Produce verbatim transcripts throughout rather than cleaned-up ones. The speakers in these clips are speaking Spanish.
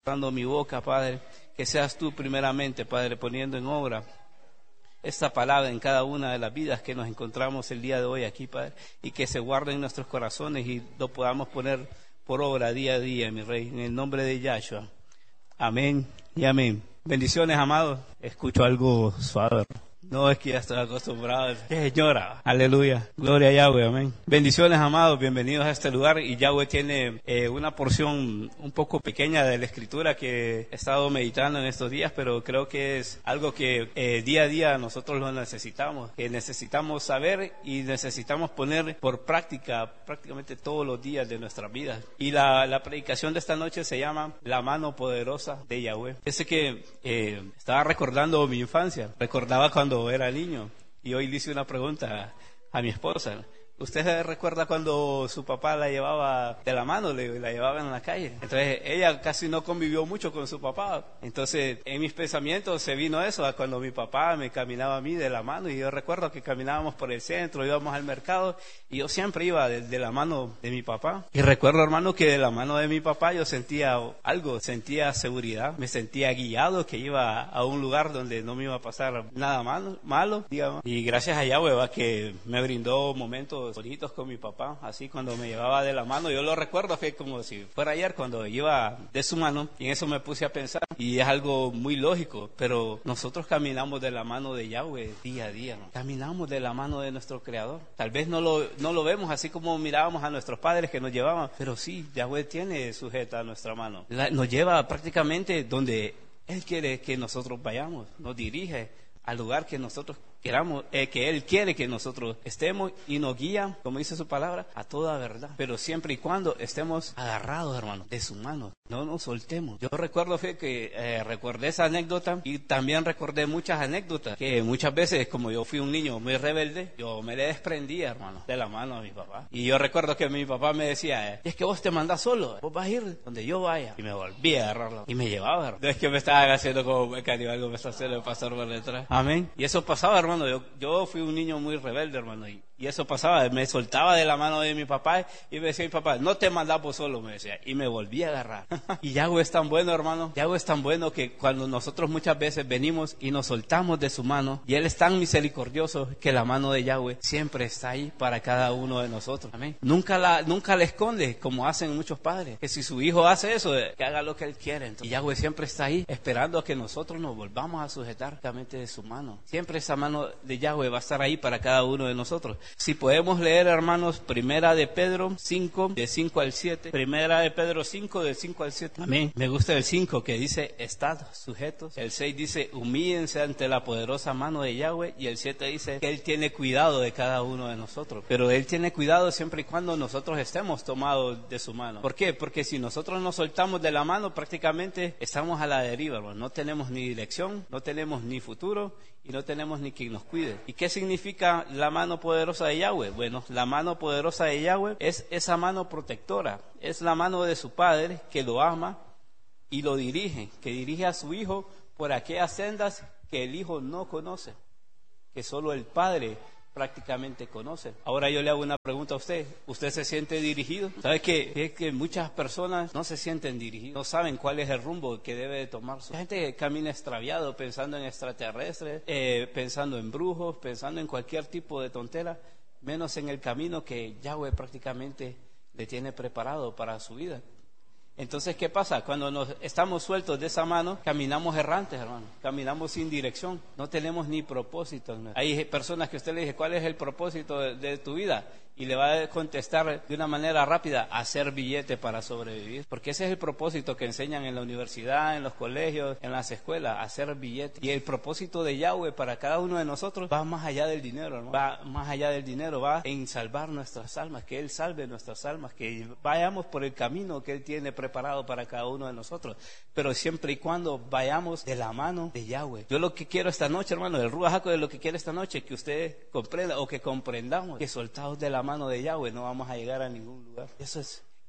Dando mi boca, Padre, que seas tú primeramente, Padre, poniendo en obra esta palabra en cada una de las vidas que nos encontramos el día de hoy aquí, Padre, y que se guarde en nuestros corazones y lo podamos poner por obra día a día, mi Rey, en el nombre de Yahshua. Amén y amén. Bendiciones, amados. Escucho algo suave. No, es que ya estoy acostumbrado. ¡Qué señora! Aleluya. Gloria a Yahweh. Amén. Bendiciones, amados. Bienvenidos a este lugar. Y Yahweh tiene eh, una porción un poco pequeña de la escritura que he estado meditando en estos días, pero creo que es algo que eh, día a día nosotros lo necesitamos. Que necesitamos saber y necesitamos poner por práctica prácticamente todos los días de nuestras vidas. Y la, la predicación de esta noche se llama La mano poderosa de Yahweh. Ese que eh, estaba recordando mi infancia. Recordaba cuando era niño y hoy le hice una pregunta a, a mi esposa. ¿Usted recuerda cuando su papá la llevaba de la mano, le, la llevaba en la calle? Entonces ella casi no convivió mucho con su papá. Entonces en mis pensamientos se vino eso a cuando mi papá me caminaba a mí de la mano, y yo recuerdo que caminábamos por el centro, íbamos al mercado y yo siempre iba de, de la mano de mi papá. Y recuerdo, hermano, que de la mano de mi papá yo sentía algo, sentía seguridad, me sentía guiado, que iba a un lugar donde no me iba a pasar nada malo, malo digamos. Y gracias a Yahweh va que me brindó momentos bonitos con mi papá, así cuando me llevaba de la mano. Yo lo recuerdo que como si fuera ayer cuando iba de su mano, y en eso me puse a pensar, y es algo muy lógico, pero nosotros caminamos de la mano de Yahweh día a día, ¿no? Caminamos de la mano de nuestro Creador. Tal vez no lo, no lo vemos así como mirábamos a nuestros padres que nos llevaban, pero sí, Yahweh tiene sujeta a nuestra mano. La, nos lleva prácticamente donde Él quiere que nosotros vayamos, nos dirige al lugar que nosotros queramos, eh, que Él quiere que nosotros estemos, y nos guía, como dice su palabra, a toda verdad, pero siempre y cuando estemos agarrados, hermano, de su mano, no nos soltemos. Yo recuerdo fe, que eh, recordé esa anécdota, y también recordé muchas anécdotas que muchas veces, como yo fui un niño muy rebelde, yo me le desprendía, hermano, de la mano de mi papá. Y yo recuerdo que mi papá me decía, eh, es que vos te mandás solo, vos vas a ir donde yo vaya, y me volví a agarrarlo y me llevaba, hermano. No es que me estaban haciendo como mecanismo, algo me está haciendo el pastor por detrás. Amén. Y eso pasaba, hermano. Yo, yo fui un niño muy rebelde, hermano, y, y eso pasaba, me soltaba de la mano de mi papá y me decía mi papá, no te mandas vos solo, me decía, y me volví a agarrar. Y Yahweh es tan bueno, hermano, Yahweh es tan bueno que cuando nosotros muchas veces venimos y nos soltamos de su mano, y Él es tan misericordioso que la mano de Yahweh siempre está ahí para cada uno de nosotros. Amén. Nunca la, nunca la esconde como hacen muchos padres, que si su hijo hace eso, que haga lo que Él quiere. Entonces, y Yahweh siempre está ahí esperando a que nosotros nos volvamos a sujetar realmente de su mano. Siempre esa mano de Yahweh va a estar ahí para cada uno de nosotros. Si podemos leer, hermanos, Primera de Pedro cinco, de cinco al siete. Primera de Pedro cinco, de cinco al siete. Amén. Me gusta el cinco, que dice, estad sujetos. El seis dice, humíllense ante la poderosa mano de Yahweh. Y el siete dice que Él tiene cuidado de cada uno de nosotros. Pero Él tiene cuidado siempre y cuando nosotros estemos tomados de su mano. ¿Por qué? Porque si nosotros nos soltamos de la mano, prácticamente estamos a la deriva, hermano. No tenemos ni dirección, no tenemos ni futuro, y no tenemos ni quien nos cuide. ¿Y qué significa la mano poderosa de Yahweh? Bueno, la mano poderosa de Yahweh es esa mano protectora, es la mano de su Padre que lo ama y lo dirige, que dirige a su Hijo por aquellas sendas que el Hijo no conoce, que solo el Padre prácticamente conoce. Ahora yo le hago una pregunta a usted. ¿Usted se siente dirigido? ¿Sabe que, es que muchas personas no se sienten dirigidos? No saben cuál es el rumbo que debe de tomar. La gente camina extraviado pensando en extraterrestres, eh, pensando en brujos, pensando en cualquier tipo de tontera, menos en el camino que Yahweh prácticamente le tiene preparado para su vida. Entonces, ¿qué pasa? Cuando nos estamos sueltos de esa mano, caminamos errantes, hermano. Caminamos sin dirección. No tenemos ni propósito. Hay personas que usted le dice, ¿cuál es el propósito de, de tu vida? Y le va a contestar de una manera rápida, hacer billete para sobrevivir. Porque ese es el propósito que enseñan en la universidad, en los colegios, en las escuelas, hacer billete. Y el propósito de Yahweh para cada uno de nosotros va más allá del dinero, hermano. Va más allá del dinero, va en salvar nuestras almas, que Él salve nuestras almas, que vayamos por el camino que Él tiene preparado para cada uno de nosotros, pero siempre y cuando vayamos de la mano de Yahweh. Yo lo que quiero esta noche, hermano, el Ruach HaKodesh, lo que quiero esta noche, que usted comprenda o que comprendamos que soltados de la mano de Yahweh no vamos a llegar a ningún lugar. Eso es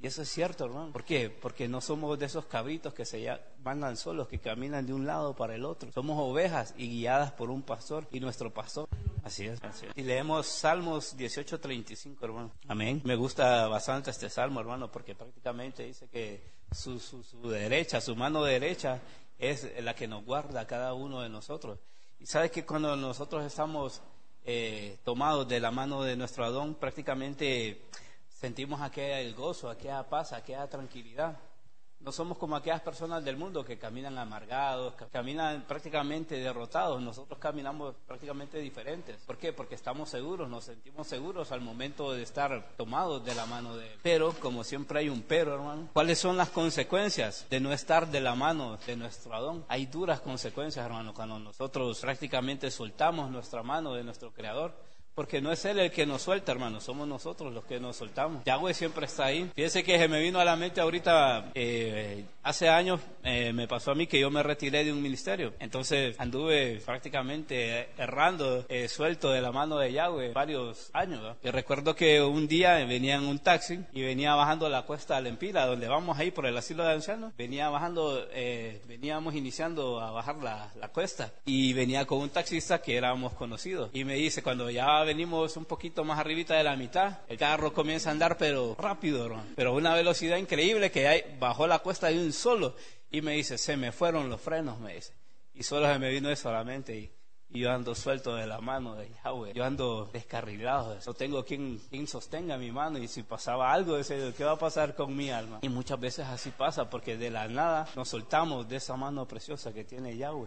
Y eso es cierto, hermano. ¿Por qué? Porque no somos de esos cabritos que se ya mandan solos, que caminan de un lado para el otro. Somos ovejas y guiadas por un pastor, y nuestro pastor. Así es, así es. Y leemos Salmos dieciocho treinta y cinco, hermano. Amén. Me gusta bastante este salmo, hermano, porque prácticamente dice que su, su, su derecha, su mano derecha es la que nos guarda a cada uno de nosotros. Y sabes que cuando nosotros estamos eh, tomados de la mano de nuestro Adón, prácticamente sentimos aquel gozo, aquella paz, aquella tranquilidad. No somos como aquellas personas del mundo que caminan amargados, que caminan prácticamente derrotados. Nosotros caminamos prácticamente diferentes. ¿Por qué? Porque estamos seguros, nos sentimos seguros al momento de estar tomados de la mano de Él. Pero, como siempre hay un pero, hermano, ¿cuáles son las consecuencias de no estar de la mano de nuestro Adón? Hay duras consecuencias, hermano, cuando nosotros prácticamente soltamos nuestra mano de nuestro Creador. Porque no es Él el que nos suelta, hermano, somos nosotros los que nos soltamos. Yahweh siempre está ahí. Fíjese que se me vino a la mente ahorita, eh, hace años eh, me pasó a mí que yo me retiré de un ministerio. Entonces anduve prácticamente errando, eh, suelto de la mano de Yahweh varios años, ¿verdad? Y recuerdo que un día venía en un taxi y venía bajando la cuesta de Lempira, donde vamos ahí por el asilo de ancianos. Venía bajando, eh, veníamos iniciando a bajar la, la cuesta y venía con un taxista que éramos conocidos. Y me dice, cuando ya venimos un poquito más arribita de la mitad, el carro comienza a andar pero rápido, hermano, pero a una velocidad increíble que hay, bajó la cuesta de un solo y me dice, se me fueron los frenos, me dice, y solo se me vino eso a la mente y, y yo ando suelto de la mano de Yahweh, yo ando descarrilado, no tengo quien, quien sostenga mi mano y si pasaba algo, decía, ¿qué va a pasar con mi alma? Y muchas veces así pasa porque de la nada nos soltamos de esa mano preciosa que tiene Yahweh.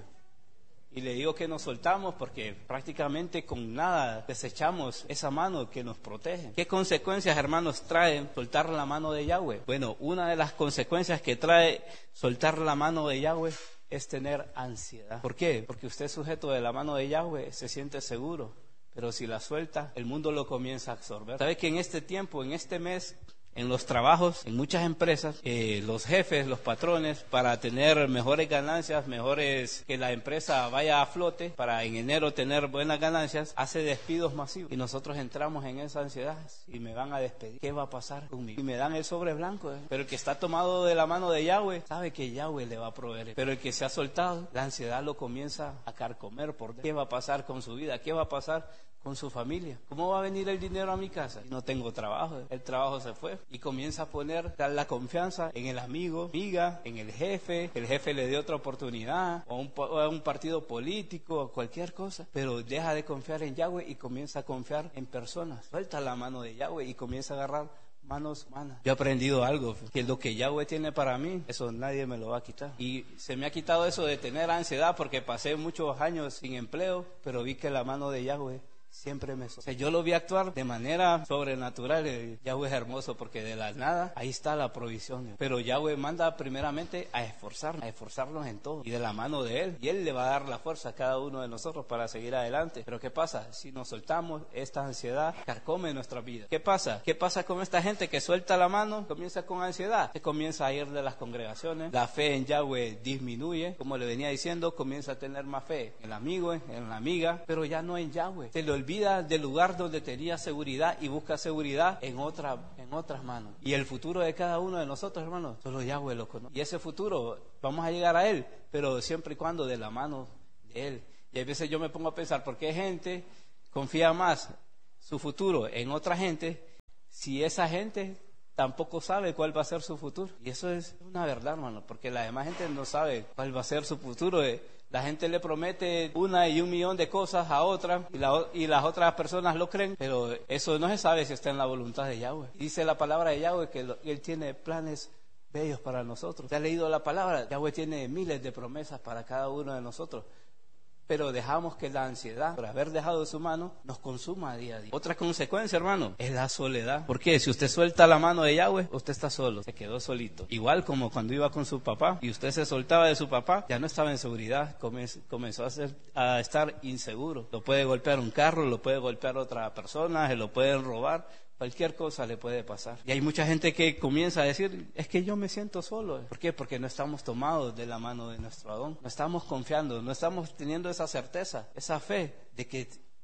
Y le digo que nos soltamos porque prácticamente con nada desechamos esa mano que nos protege. ¿Qué consecuencias, hermanos, trae soltar la mano de Yahweh? Bueno, una de las consecuencias que trae soltar la mano de Yahweh es tener ansiedad. ¿Por qué? Porque usted, sujeto de la mano de Yahweh, se siente seguro. Pero si la suelta, el mundo lo comienza a absorber. ¿Sabe que en este tiempo, en este mes, en los trabajos, en muchas empresas, eh, los jefes, los patrones, para tener mejores ganancias, mejores, que la empresa vaya a flote, para en enero tener buenas ganancias, hace despidos masivos. Y nosotros entramos en esa ansiedad, y me van a despedir, ¿qué va a pasar conmigo? Y me dan el sobre blanco, ¿eh? Pero el que está tomado de la mano de Yahweh, sabe que Yahweh le va a proveer. Pero el que se ha soltado, la ansiedad lo comienza a carcomer por dentro. ¿Qué va a pasar con su vida? ¿Qué va a pasar con su familia? ¿Cómo va a venir el dinero a mi casa? Y no tengo trabajo, el trabajo se fue. Y comienza a poner la confianza en el amigo, amiga, en el jefe, el jefe le dé otra oportunidad, o un, o a un partido político, o cualquier cosa, pero deja de confiar en Yahweh y comienza a confiar en personas. Suelta la mano de Yahweh y comienza a agarrar manos humanas. Yo he aprendido algo, que lo que Yahweh tiene para mí, eso nadie me lo va a quitar. Y se me ha quitado eso de tener ansiedad porque pasé muchos años sin empleo, pero vi que la mano de Yahweh siempre me... O sea, yo lo vi actuar de manera sobrenatural. eh, Yahweh es hermoso porque de la nada ahí está la provisión. Pero Yahweh manda primeramente a esforzarnos, a esforzarnos en todo y de la mano de Él. Y Él le va a dar la fuerza a cada uno de nosotros para seguir adelante. Pero ¿qué pasa? Si nos soltamos, esta ansiedad carcome nuestra vida. ¿Qué pasa? ¿Qué pasa con esta gente que suelta la mano? Comienza con ansiedad. Se comienza a ir de las congregaciones. La fe en Yahweh disminuye. Como le venía diciendo, comienza a tener más fe en el amigo, en la amiga, pero ya no en Yahweh. Se le olvida del lugar donde tenía seguridad y busca seguridad en otra, en otras manos. Y el futuro de cada uno de nosotros, hermanos, solo Yahweh lo conoce. Y ese futuro vamos a llegar a Él, pero siempre y cuando de la mano de Él. Y a veces yo me pongo a pensar, ¿por qué gente confía más su futuro en otra gente si esa gente tampoco sabe cuál va a ser su futuro? Y eso es una verdad, hermano, porque la demás gente no sabe cuál va a ser su futuro. La gente le promete una y un millón de cosas a otra y, la, y las otras personas lo creen, pero eso no se sabe si está en la voluntad de Yahweh. Dice la palabra de Yahweh que lo, Él tiene planes bellos para nosotros. ¿Te has leído la palabra? Yahweh tiene miles de promesas para cada uno de nosotros. Pero dejamos que la ansiedad, por haber dejado de su mano, nos consuma día a día. Otra consecuencia, hermano, es la soledad. ¿Por qué? Si usted suelta la mano de Yahweh, usted está solo, se quedó solito. Igual como cuando iba con su papá y usted se soltaba de su papá, ya no estaba en seguridad, comenzó a, ser, a estar inseguro. Lo puede golpear un carro, lo puede golpear otra persona, se lo pueden robar. Cualquier cosa le puede pasar. Y hay mucha gente que comienza a decir, es que yo me siento solo. ¿Por qué? Porque no estamos tomados de la mano de nuestro Adón. No estamos confiando, no estamos teniendo esa certeza, esa fe de que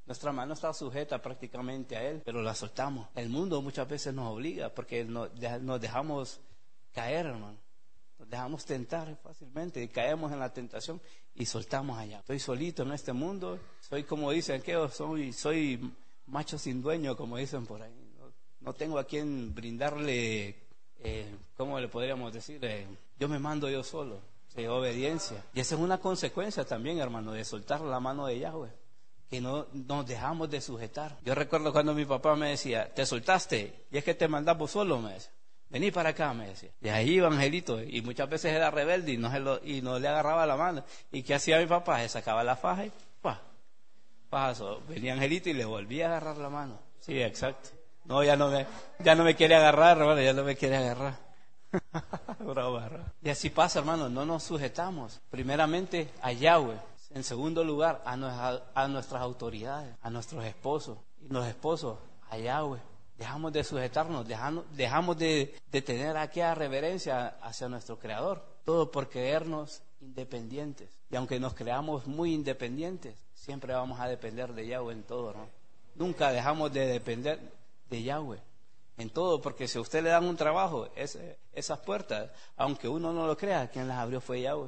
Nuestra mano está sujeta prácticamente a Él, pero la soltamos. El mundo muchas veces nos obliga porque nos, nos dejamos caer, hermano. Nos dejamos tentar fácilmente y caemos en la tentación y soltamos allá. Estoy solito en este mundo, soy como dicen que soy, soy macho sin dueño, como dicen por ahí. No, no tengo a quien brindarle, eh, ¿cómo le podríamos decir? Eh, yo me mando yo solo, sí, obediencia. Y esa es una consecuencia también, hermano, de soltar la mano de Yahweh, que no nos dejamos de sujetar. Yo recuerdo cuando mi papá me decía, te soltaste, y es que te mandamos solo, me decía. Vení para acá, me decía. Y ahí iba Angelito, y muchas veces era rebelde y no, se lo, y no le agarraba la mano. ¿Y qué hacía mi papá? Se sacaba la faja y ¡pah! Paso. Venía Angelito y le volvía a agarrar la mano. Sí, exacto. No, ya no me, ya no me quiere agarrar, hermano, ya no me quiere agarrar. Bravo, bravo. Y así pasa, hermano, no nos sujetamos. Primeramente a Yahweh. En segundo lugar, a, nuestra, a nuestras autoridades, a nuestros esposos. Y los esposos, a Yahweh. Dejamos de sujetarnos, dejamos, dejamos de, de tener aquella reverencia hacia nuestro Creador. Todo por creernos independientes. Y aunque nos creamos muy independientes, siempre vamos a depender de Yahweh en todo, ¿no? Nunca dejamos de depender de Yahweh en todo, porque si a usted le dan un trabajo, es, esas puertas, aunque uno no lo crea, quien las abrió fue Yahweh.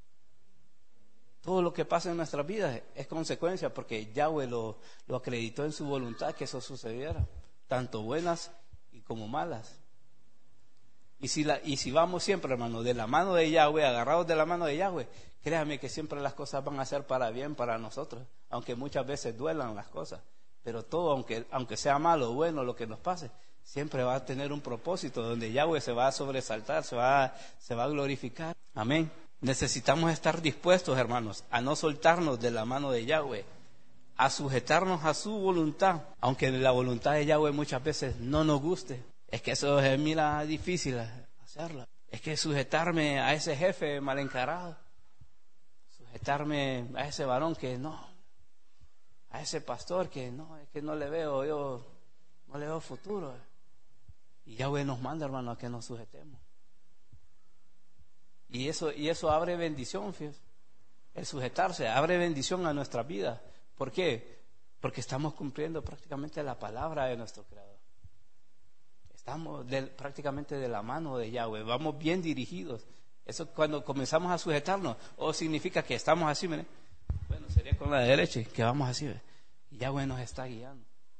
Todo lo que pasa en nuestras vidas es consecuencia, porque Yahweh lo, lo acreditó en su voluntad que eso sucediera, tanto buenas y como malas. Y si, la, y si vamos siempre, hermano, de la mano de Yahweh, agarrados de la mano de Yahweh, créame que siempre las cosas van a ser para bien para nosotros, aunque muchas veces duelan las cosas. Pero todo, aunque, aunque sea malo o bueno lo que nos pase, siempre va a tener un propósito donde Yahweh se va a sobresaltar, se va, se va a glorificar. Amén. Necesitamos estar dispuestos, hermanos, a no soltarnos de la mano de Yahweh, a sujetarnos a su voluntad, aunque la voluntad de Yahweh muchas veces no nos guste. Es que eso es, mira, difícil hacerlo. Es que sujetarme a ese jefe mal encarado, sujetarme a ese varón que no, a ese pastor que no, es que no le veo, yo no le veo futuro. Y Yahweh nos manda, hermano, a que nos sujetemos. Y eso, y eso abre bendición, fíjate. El sujetarse abre bendición a nuestra vida. ¿Por qué? Porque estamos cumpliendo prácticamente la palabra de nuestro Creador. Estamos de, prácticamente de la mano de Yahweh, vamos bien dirigidos. Eso cuando comenzamos a sujetarnos, o significa que estamos así, ¿verdad? Bueno, sería con la derecha, que vamos así, ¿verdad? Y Yahweh nos está guiando.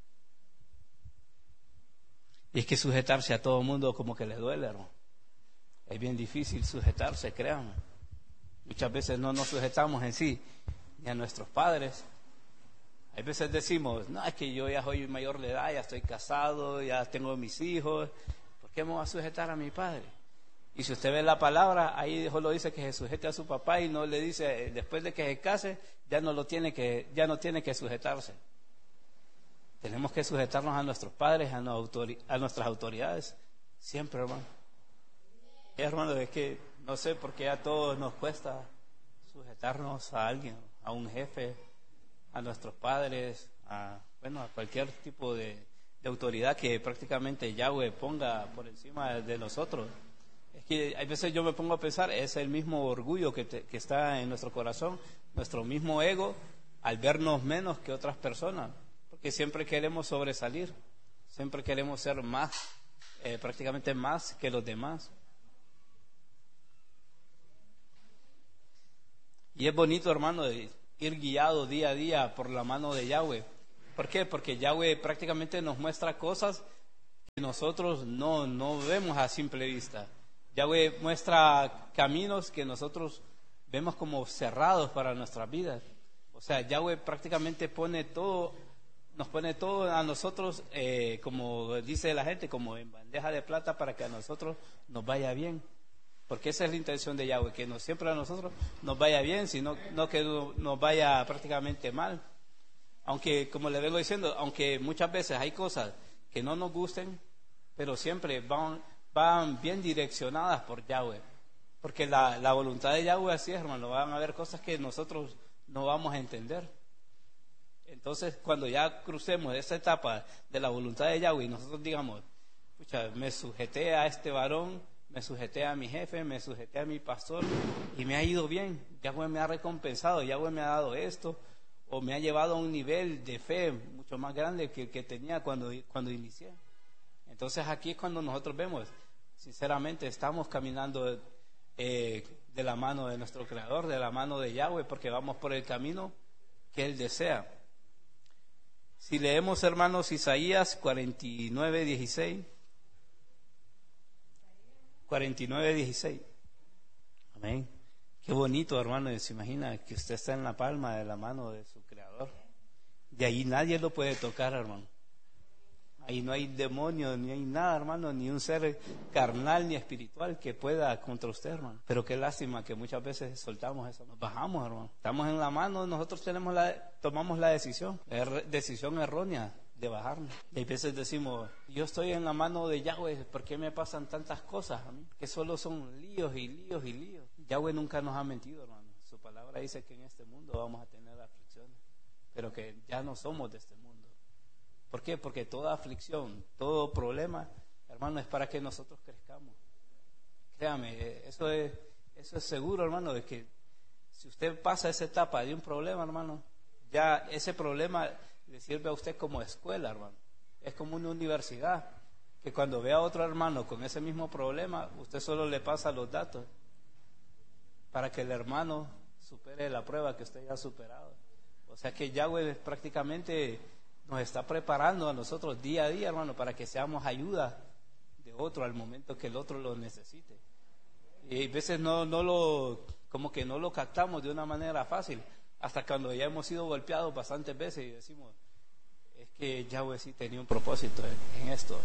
Y es que sujetarse a todo el mundo como que le duele, hermano. Es bien difícil sujetarse, créanme. Muchas veces no nos sujetamos en sí, ni a nuestros padres. Hay veces decimos, no, es que yo ya soy mayor de edad, ya estoy casado, ya tengo mis hijos, ¿por qué me voy a sujetar a mi padre? Y si usted ve la palabra, ahí solo dice que se sujete a su papá y no le dice, después de que se case, ya no, lo tiene, que, ya no tiene que sujetarse. Tenemos que sujetarnos a nuestros padres, a, a nuestras autoridades, siempre, hermano. Y, hermano, es que no sé por qué a todos nos cuesta sujetarnos a alguien, a un jefe, a nuestros padres, a, bueno, a cualquier tipo de, de autoridad que prácticamente Yahweh ponga por encima de nosotros. Es que hay veces yo me pongo a pensar, es el mismo orgullo que, te, que está en nuestro corazón, nuestro mismo ego, al vernos menos que otras personas, porque siempre queremos sobresalir, siempre queremos ser más, eh, prácticamente más que los demás. Y es bonito, hermano, de ir guiado día a día por la mano de Yahweh. ¿Por qué? Porque Yahweh prácticamente nos muestra cosas que nosotros no, no vemos a simple vista. Yahweh muestra caminos que nosotros vemos como cerrados para nuestras vidas. O sea, Yahweh prácticamente pone todo, nos pone todo a nosotros, eh, como dice la gente, como en bandeja de plata para que a nosotros nos vaya bien. Porque esa es la intención de Yahweh, que no siempre a nosotros nos vaya bien, sino no que nos vaya prácticamente mal. Aunque, como le vengo diciendo, aunque muchas veces hay cosas que no nos gusten, pero siempre van, van bien direccionadas por Yahweh. Porque la, la voluntad de Yahweh así es, hermano, van a haber cosas que nosotros no vamos a entender. Entonces, cuando ya crucemos esa etapa de la voluntad de Yahweh y nosotros digamos, pucha, me sujeté a este varón, me sujeté a mi jefe, me sujeté a mi pastor y me ha ido bien. Yahweh me ha recompensado, Yahweh me ha dado esto. o me ha llevado a un nivel de fe mucho más grande que el que tenía cuando, cuando inicié. Entonces aquí es cuando nosotros vemos, sinceramente, estamos caminando eh, de la mano de nuestro Creador, de la mano de Yahweh, porque vamos por el camino que Él desea. Si leemos, hermanos, Isaías cuarenta y nueve, dieciséis. cuarenta y nueve, dieciséis. Amén. Qué bonito, hermano. Se imagina que usted está en la palma de la mano de su Creador. De ahí nadie lo puede tocar, hermano. Ahí no hay demonio, ni hay nada, hermano, ni un ser carnal ni espiritual que pueda contra usted, hermano. Pero qué lástima que muchas veces soltamos eso, nos bajamos, hermano. Estamos en la mano, nosotros tenemos la, tomamos la decisión, es decisión errónea de bajarnos. Y hay veces decimos, yo estoy en la mano de Yahweh, ¿por qué me pasan tantas cosas a mí? Que solo son líos y líos y líos. Yahweh nunca nos ha mentido, hermano. Su palabra dice que en este mundo vamos a tener aflicciones, pero que ya no somos de este mundo. ¿Por qué? Porque toda aflicción, todo problema, hermano, es para que nosotros crezcamos. Créame, eso es, eso es seguro, hermano, de que si usted pasa esa etapa de un problema, hermano, ya ese problema le sirve a usted como escuela, hermano. Es como una universidad, que cuando ve a otro hermano con ese mismo problema, usted solo le pasa los datos para que el hermano supere la prueba que usted ya ha superado. O sea que Yahweh prácticamente nos está preparando a nosotros día a día, hermano, para que seamos ayuda de otro al momento que el otro lo necesite. Y a veces no, no lo, como que no lo captamos de una manera fácil, hasta cuando ya hemos sido golpeados bastantes veces y decimos, es que Yahweh sí tenía un propósito en, en esto.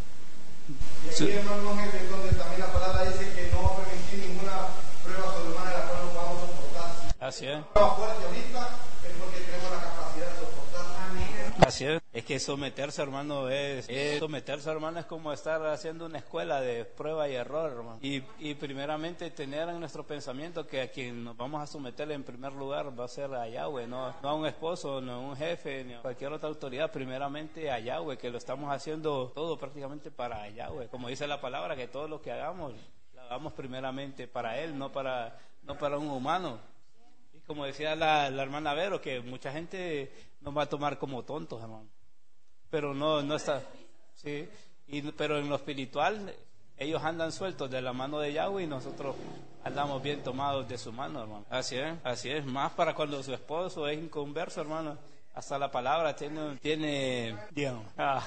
Y aquí, hermano, es donde también la palabra dice que no va a permitir ninguna prueba sobrehumana la cual no podamos soportar. Así es. Prueba fuerte ahorita es porque tenemos la capacidad de soportar. Así es. Es que someterse, hermano, es, es someterse, hermano, es como estar haciendo una escuela de prueba y error, hermano. Y, y primeramente tener en nuestro pensamiento que a quien nos vamos a someter en primer lugar va a ser a Yahweh, no, no a un esposo, no a un jefe, ni a cualquier otra autoridad, primeramente a Yahweh, que lo estamos haciendo todo prácticamente para Yahweh. Como dice la palabra, que todo lo que hagamos, lo hagamos primeramente para Él, no para, no para un humano. Como decía la, la hermana Vero, que mucha gente nos va a tomar como tontos, hermano. Pero no, no está, sí. Y, pero en lo espiritual, ellos andan sueltos de la mano de Yahweh y nosotros andamos bien tomados de su mano, hermano. Así es, así es. Más para cuando su esposo es inconverso, hermano. Hasta la palabra tiene, tiene, digamos,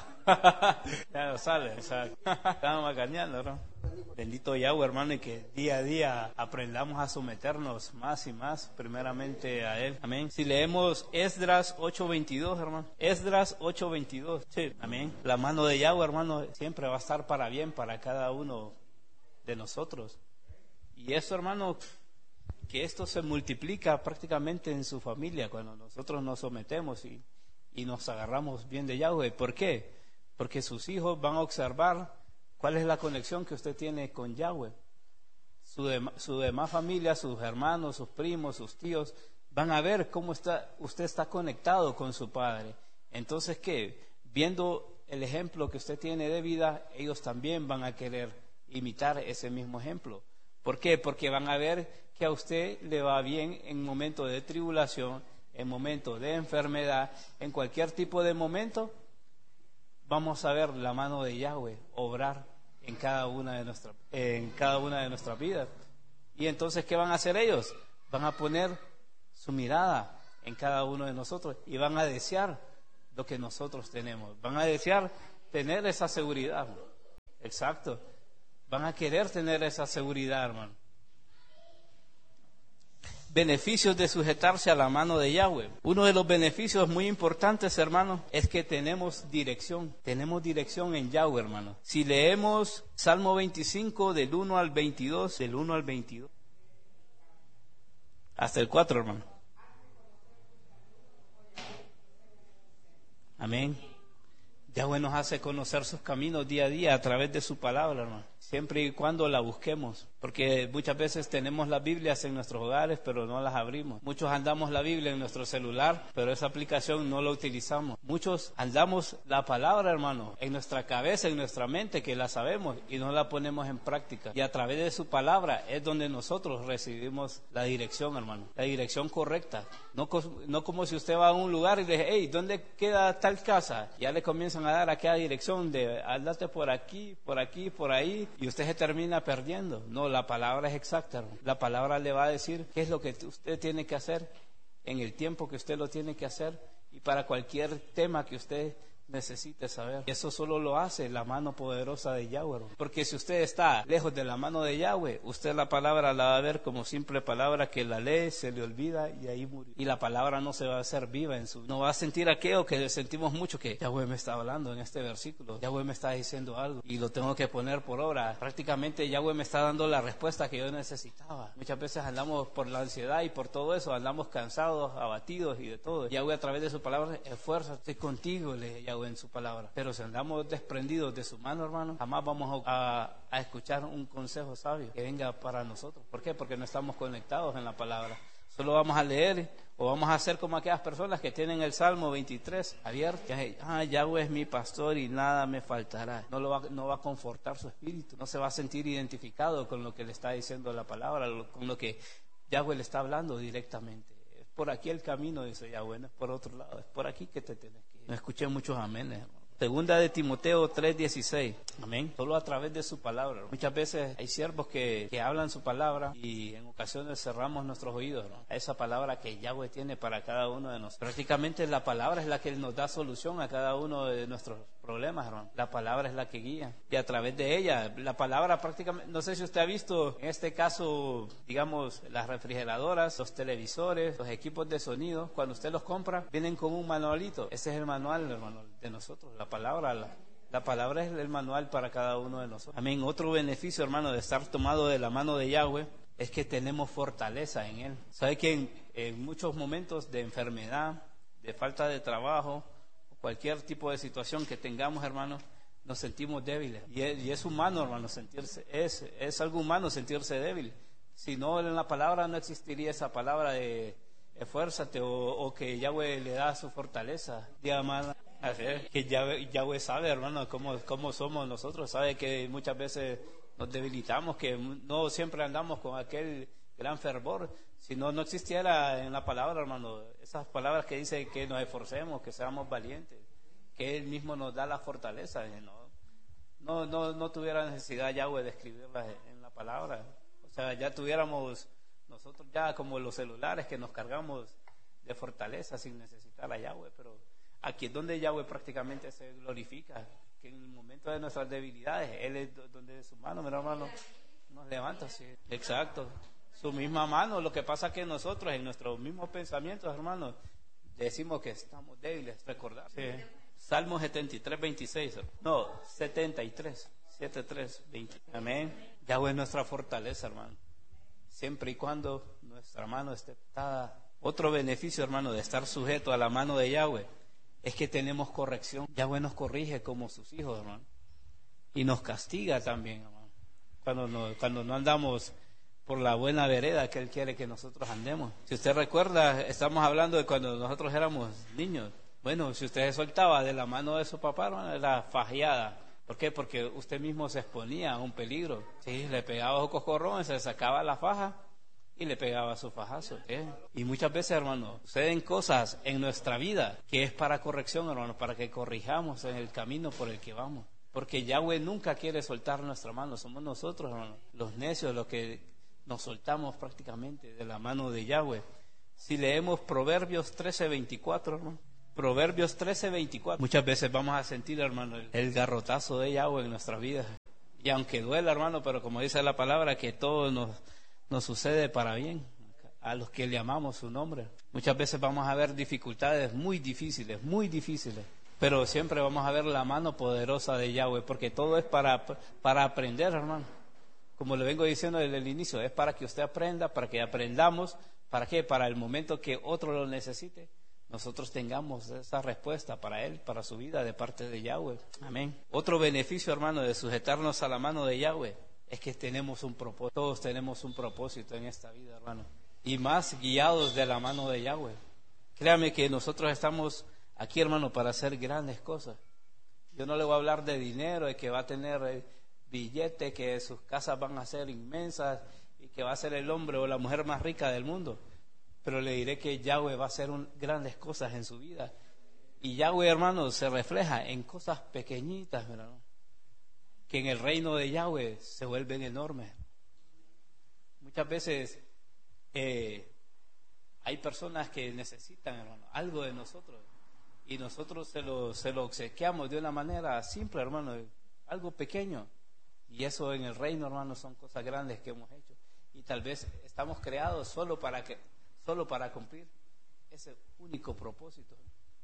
ah, ya no sale, o sea, estamos macaneando, ¿no? Bendito Yahweh, hermano, y que día a día aprendamos a someternos más y más, primeramente a Él. Amén. Si leemos Esdras ocho veintidós, hermano, Esdras ocho veintidós, sí, amén. La mano de Yahweh, hermano, siempre va a estar para bien para cada uno de nosotros. Y eso, hermano, que esto se multiplica prácticamente en su familia cuando nosotros nos sometemos y, y nos agarramos bien de Yahweh. ¿Por qué? Porque sus hijos van a observar cuál es la conexión que usted tiene con Yahweh. Su, de, su demás familia, sus hermanos, sus primos, sus tíos, van a ver cómo está, usted está conectado con su Padre. Entonces, ¿qué? Viendo el ejemplo que usted tiene de vida, ellos también van a querer imitar ese mismo ejemplo. ¿Por qué? Porque van a ver que a usted le va bien en momentos de tribulación, en momentos de enfermedad, en cualquier tipo de momento. Vamos a ver la mano de Yahweh obrar en cada una de nuestras en cada una de nuestras vidas. Y entonces, ¿qué van a hacer ellos? Van a poner su mirada en cada uno de nosotros y van a desear lo que nosotros tenemos. Van a desear tener esa seguridad. Exacto. Van a querer tener esa seguridad, hermano. Beneficios de sujetarse a la mano de Yahweh. Uno de los beneficios muy importantes, hermano, es que tenemos dirección. Tenemos dirección en Yahweh, hermano. Si leemos Salmo veinticinco del uno al veintidós, del uno al veintidós, hasta el cuatro, hermano. Amén. Yahweh nos hace conocer sus caminos día a día a través de su palabra, hermano. siempre y cuando la busquemos, porque muchas veces tenemos las Biblias en nuestros hogares, pero no las abrimos. Muchos andamos la Biblia en nuestro celular, pero esa aplicación no la utilizamos. Muchos andamos la palabra, hermano, en nuestra cabeza, en nuestra mente, que la sabemos y no la ponemos en práctica. Y a través de su palabra es donde nosotros recibimos la dirección, hermano, la dirección correcta. No, no como si usted va a un lugar y le dice, hey, ¿dónde queda tal casa? Ya le comienzan a dar aquella dirección de andate por aquí, por aquí, por ahí, y usted se termina perdiendo. No, la palabra es exacta, hermano. La palabra le va a decir qué es lo que usted tiene que hacer en el tiempo que usted lo tiene que hacer y para cualquier tema que usted necesite saber. Y eso solo lo hace la mano poderosa de Yahweh, porque si usted está lejos de la mano de Yahweh, usted la palabra la va a ver como simple palabra que la lee, se le olvida y ahí murió. Y la palabra no se va a hacer viva en su... No va a sentir aquello que sentimos mucho, que Yahweh me está hablando en este versículo, Yahweh me está diciendo algo y lo tengo que poner por obra. Prácticamente Yahweh me está dando la respuesta que yo necesitaba. Muchas veces andamos por la ansiedad y por todo eso, andamos cansados, abatidos y de todo. Yahweh a través de su palabra, esfuérzate contigo, le Yahweh en su palabra. Pero si andamos desprendidos de su mano, hermano, jamás vamos a, a escuchar un consejo sabio que venga para nosotros. ¿Por qué? Porque no estamos conectados en la palabra. Solo vamos a leer o vamos a hacer como aquellas personas que tienen el Salmo veintitrés abierto. Ah, Yahweh es mi pastor y nada me faltará. No, lo va, no va a confortar su espíritu. No se va a sentir identificado con lo que le está diciendo la palabra, con lo que Yahweh le está hablando directamente. Es por aquí el camino, dice Yahweh, no es por otro lado. Es por aquí que te tienes que ir. No escuché muchos amenes, hermano. Segunda de Timoteo tres dieciséis. Amén. Solo a través de su palabra. Muchas veces hay siervos que, que hablan su palabra y en ocasiones cerramos nuestros oídos, ¿no?, a esa palabra que Yahweh tiene para cada uno de nosotros. Prácticamente la palabra es la que nos da solución a cada uno de nuestros problemas, hermano. La palabra es la que guía. Y a través de ella, la palabra prácticamente, no sé si usted ha visto, en este caso, digamos, las refrigeradoras, los televisores, los equipos de sonido, cuando usted los compra, vienen con un manualito. Ese es el manual, hermano, de nosotros. La palabra, la, la palabra es el manual para cada uno de nosotros. Amén. Otro beneficio, hermano, de estar tomado de la mano de Yahweh es que tenemos fortaleza en Él. ¿Sabe que en, en muchos momentos de enfermedad, de falta de trabajo, o cualquier tipo de situación que tengamos, hermano, nos sentimos débiles? Y es, y es humano, hermano, sentirse, es, es algo humano sentirse débil. Si no, en la palabra no existiría esa palabra de esfuérzate o, o que Yahweh le da su fortaleza. Diga, que Yahweh, Yahweh sabe, hermano, cómo, cómo somos nosotros, sabe que muchas veces nos debilitamos, que no siempre andamos con aquel gran fervor. Si no, no existiera en la palabra, hermano, esas palabras que dice que nos esforcemos, que seamos valientes, que Él mismo nos da la fortaleza. No, no, no, no tuviera necesidad Yahweh de escribirlas en la palabra. O sea, ya tuviéramos nosotros ya como los celulares que nos cargamos de fortaleza sin necesitar a Yahweh, pero aquí es donde Yahweh prácticamente se glorifica, que en el momento de nuestras debilidades, Él es donde de su mano, mi hermano, nos levanta. Sí. Exacto, su misma mano. Lo que pasa es que nosotros, en nuestros mismos pensamientos, hermanos, decimos que estamos débiles. Recordar. Sí. Salmo setenta y tres, veintiséis. No, setenta y tres, setenta y tres, veinte. Amén. Yahweh es nuestra fortaleza, hermano. Siempre y cuando nuestra mano esté atada. Otro beneficio, hermano, de estar sujeto a la mano de Yahweh es que tenemos corrección. Yahweh nos corrige como sus hijos, hermano. Y nos castiga también, hermano. Cuando no, cuando no andamos por la buena vereda que Él quiere que nosotros andemos. Si usted recuerda, estamos hablando de cuando nosotros éramos niños. Bueno, si usted se soltaba de la mano de su papá, hermano, era fajeada. ¿Por qué? Porque usted mismo se exponía a un peligro. Sí, le pegaba su coscorrón, se sacaba la faja y le pegaba su fajazo. ¿eh? Y muchas veces, hermano, suceden cosas en nuestra vida que es para corrección, hermano, para que corrijamos en el camino por el que vamos. Porque Yahweh nunca quiere soltar nuestra mano. Somos nosotros, hermano, los necios, los que nos soltamos prácticamente de la mano de Yahweh. Si leemos Proverbios trece, veinticuatro, hermano, Proverbios trece, veinticuatro, muchas veces vamos a sentir, hermano, el, el garrotazo de Yahweh en nuestras vidas. Y aunque duela, hermano, pero como dice la palabra, que todo nos, nos sucede para bien a los que le amamos su nombre. Muchas veces vamos a ver dificultades muy difíciles, muy difíciles, pero siempre vamos a ver la mano poderosa de Yahweh, porque todo es para, para aprender, hermano. Como le vengo diciendo desde el inicio, es para que usted aprenda, para que aprendamos. ¿Para qué? Para el momento que otro lo necesite, nosotros tengamos esa respuesta para él, para su vida, de parte de Yahweh. Amén. Otro beneficio, hermano, de sujetarnos a la mano de Yahweh es que tenemos un propósito. Todos tenemos un propósito en esta vida, hermano, y más guiados de la mano de Yahweh. Créame que nosotros estamos aquí, hermano, para hacer grandes cosas. Yo no le voy a hablar de dinero, de que va a tener billetes, que sus casas van a ser inmensas y que va a ser el hombre o la mujer más rica del mundo. Pero le diré que Yahweh va a hacer un, grandes cosas en su vida. Y Yahweh, hermano, se refleja en cosas pequeñitas, ¿verdad? Que en el reino de Yahweh se vuelven enormes. Muchas veces eh, hay personas que necesitan, hermano, algo de nosotros. Y nosotros se lo, se lo obsequiamos de una manera simple, hermano, algo pequeño. Y eso en el reino, hermano, son cosas grandes que hemos hecho. Y tal vez estamos creados solo para que... solo para cumplir ese único propósito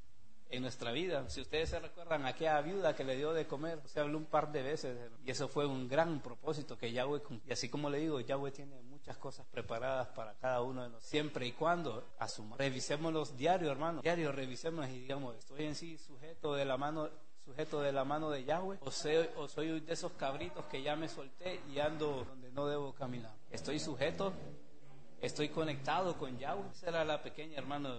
en nuestra vida. Si ustedes se recuerdan, aquella viuda que le dio de comer, se habló un par de veces, y eso fue un gran propósito que Yahweh cumplió. Y así como le digo, Yahweh tiene muchas cosas preparadas para cada uno de nosotros, siempre y cuando asumamos. Revisémoslos diario, hermano, diario revisémonos y digamos, ¿estoy en sí sujeto de la mano sujeto de la mano de Yahweh? ¿O soy, o soy de esos cabritos que ya me solté y ando donde no debo caminar? ¿Estoy sujeto? ¿Estoy conectado con Yahweh? Esa era la pequeña, hermano,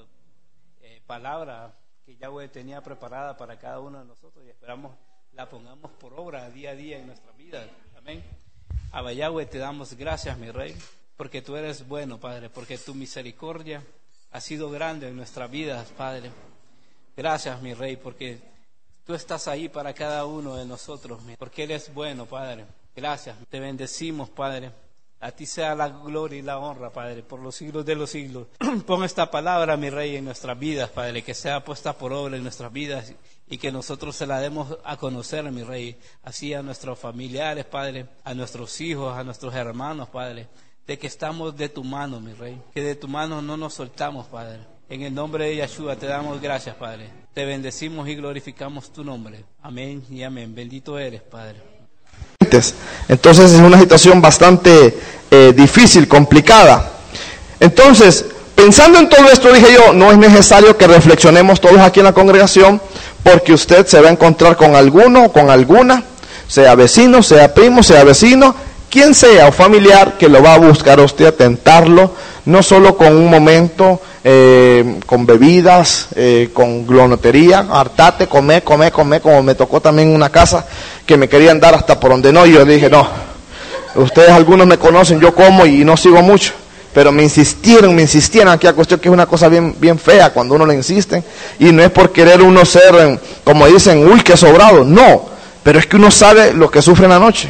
eh, palabra que Yahweh tenía preparada para cada uno de nosotros, y esperamos la pongamos por obra día a día en nuestra vida. Amén. Abba Yahweh, te damos gracias, mi Rey, porque tú eres bueno, Padre, porque tu misericordia ha sido grande en nuestras vidas, Padre. Gracias, mi Rey, porque tú estás ahí para cada uno de nosotros, porque eres bueno, Padre. Gracias, te bendecimos, Padre. A ti sea la gloria y la honra, Padre, por los siglos de los siglos. Pon esta palabra, mi Rey, en nuestras vidas, Padre, que sea puesta por obra en nuestras vidas y que nosotros se la demos a conocer, mi Rey, así a nuestros familiares, Padre, a nuestros hijos, a nuestros hermanos, Padre, de que estamos de tu mano, mi Rey, que de tu mano no nos soltamos, Padre. En el nombre de Yahshua te damos gracias, Padre. Te bendecimos y glorificamos tu nombre. Amén y amén. Bendito eres, Padre. Entonces es una situación bastante eh, difícil, complicada. Entonces, pensando en todo esto, dije yo, no es necesario que reflexionemos todos aquí en la congregación, porque usted se va a encontrar con alguno o con alguna, sea vecino, sea primo, sea vecino, quien sea o familiar, que lo va a buscar a usted, a tentarlo, no solo con un momento, eh, con bebidas, eh, con glonotería, hartate, come, come, come, como me tocó también en una casa que me querían dar hasta por donde no, y yo dije, no, ustedes algunos me conocen, yo como y no sigo mucho, pero me insistieron, me insistieron aquí a cuestión que es una cosa bien, bien fea cuando uno le insisten, y no es por querer uno ser, como dicen, uy, qué sobrado, no, pero es que uno sabe lo que sufre en la noche,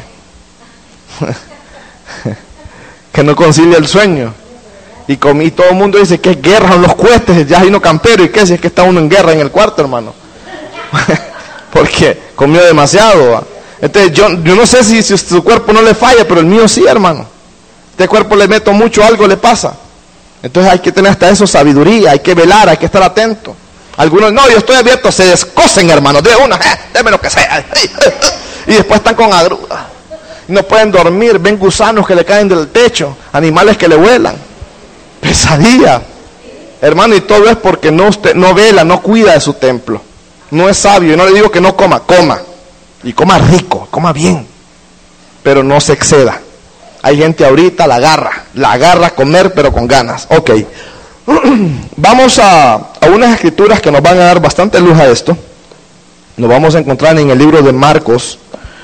que no concilia el sueño. Y, comí, todo el mundo dice que es guerra en los cuestes, ya hay uno campero, y qué si es que está uno en guerra en el cuarto, hermano. Porque comió demasiado. ¿va? Entonces yo, yo no sé si, si su cuerpo no le falla, pero el mío sí, hermano. Este cuerpo le meto mucho, algo le pasa. Entonces hay que tener hasta eso sabiduría, hay que velar, hay que estar atento. Algunos, no, yo estoy abierto, se descosen, hermano, de una, eh, déme lo que sea. Y después están con agruras. No pueden dormir, ven gusanos que le caen del techo, animales que le vuelan. Pesadilla, hermano, y todo es porque no usted no vela, no cuida de su templo, no es sabio. Y no le digo que no coma, coma, y coma rico, coma bien, pero no se exceda. Hay gente ahorita la agarra, la agarra a comer, pero con ganas. Ok, vamos a, a unas escrituras que nos van a dar bastante luz a esto. Nos vamos a encontrar en el libro de Marcos.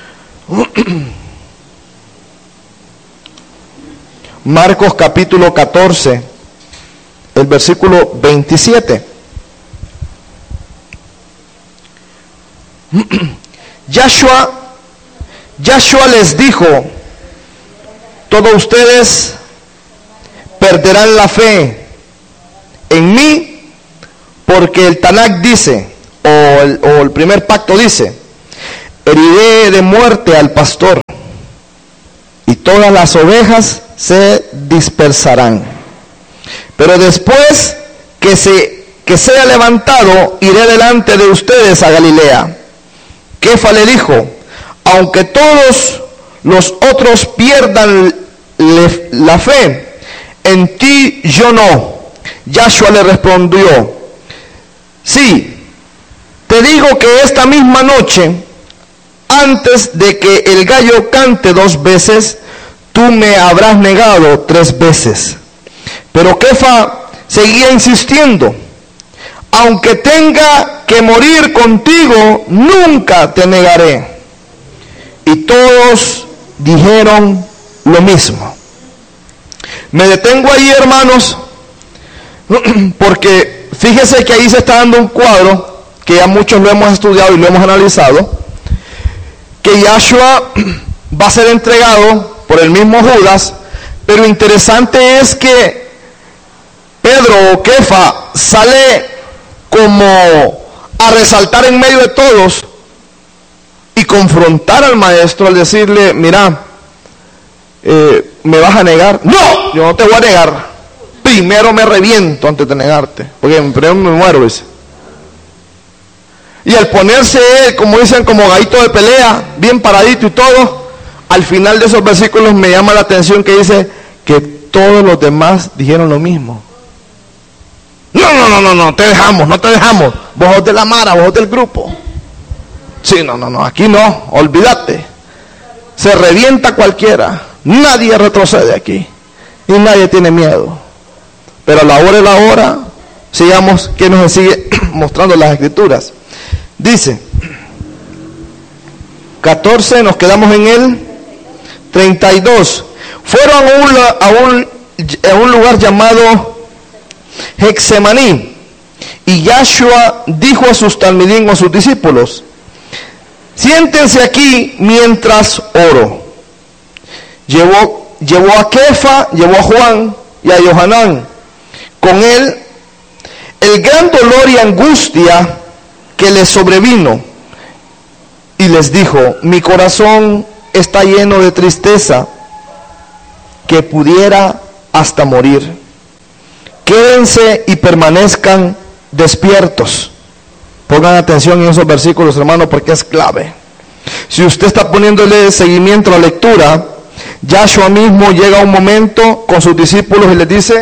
Marcos capítulo catorce, el versículo veintisiete. Yahshua, Yahshua les dijo, todos ustedes perderán la fe en mí, porque el Tanakh dice, o el, o el primer pacto dice, heriré de muerte al pastor, y todas las ovejas se dispersarán. Pero después que, se, que sea levantado, iré delante de ustedes a Galilea. Kefa le dijo, aunque todos los otros pierdan le, la fe, en ti yo no. Yahshua le respondió, Sí, te digo que esta misma noche, antes de que el gallo cante dos veces, tú me habrás negado tres veces. Pero Kefa seguía insistiendo: aunque tenga que morir contigo, nunca te negaré. Y todos dijeron lo mismo. Me detengo ahí, hermanos, porque fíjese que ahí se está dando un cuadro que ya muchos lo hemos estudiado y lo hemos analizado, que Yahshua va a ser entregado por el mismo Judas, pero interesante es que Pedro o Kefa sale como a resaltar en medio de todos y confrontar al maestro al decirle: mira, eh, ¿me vas a negar? No, yo no te voy a negar. Primero me reviento antes de negarte, porque primero me muero, dice. Y al ponerse él, como dicen, como gallito de pelea, bien paradito y todo, al final de esos versículos me llama la atención que dice que todos los demás dijeron lo mismo. No, no, no, no, no, te dejamos, no te dejamos. Vos sos de la mara, vos sos del grupo. Sí, no, no, no, aquí no, olvídate. Se revienta cualquiera. Nadie retrocede aquí. Y nadie tiene miedo. Pero a la hora y la hora, sigamos que nos sigue mostrando las escrituras. Dice, catorce, nos quedamos en él. treinta y dos. Fueron a un, a un, a un lugar llamado Hexemaní, y Yahshua dijo a sus talmidim, a sus discípulos: siéntense aquí mientras oro. Llevó, llevó a Kefa, llevó a Juan y a Johanán con él el gran dolor y angustia que les sobrevino, y les dijo: mi corazón está lleno de tristeza, que pudiera hasta morir. Quédense y permanezcan despiertos. Pongan atención en esos versículos, hermanos, porque es clave. Si usted está poniéndole seguimiento a la lectura, Yahshua mismo llega a un momento con sus discípulos y les dice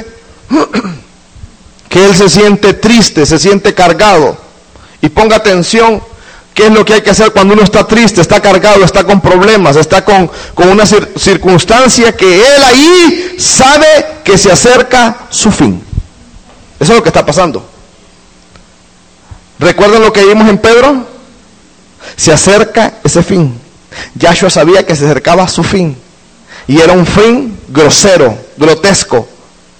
que él se siente triste, se siente cargado. Y ponga atención, ¿qué es lo que hay que hacer cuando uno está triste, está cargado, está con problemas, está con, con una cir- circunstancia que él ahí sabe que se acerca su fin? Eso es lo que está pasando. ¿Recuerdan lo que vimos en Pedro? Se acerca ese fin. Yahshua sabía que se acercaba a su fin. Y era un fin grosero, grotesco,